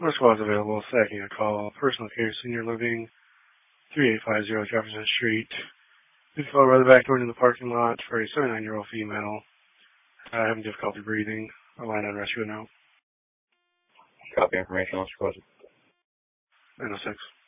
More squads available. Second call. Personal care, senior living, 3850 Jefferson Street. Please call right back door into the parking lot for a 79-year-old female having difficulty breathing. A line on rescue now. Copy information, Mr. Quasi. 906.